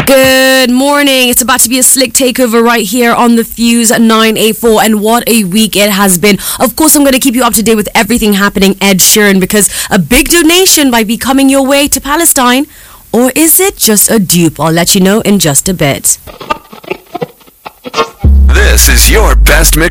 Good morning. It's about to be a slick takeover right here on the Fuse 984, and what a week it has been. Of course, I'm going to keep you up to date with everything happening Ed Sheeran, because a big donation might be coming your way to Palestine. Or is it just a dupe? I'll let you know in just a bit. This is your best mix.